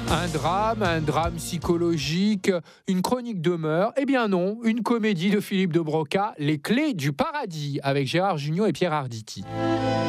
Un drame psychologique, une chronique de meurtre. Eh bien non, une comédie de Philippe de Broca, Les Clés du paradis, avec Gérard Jugnot et Pierre Arditi.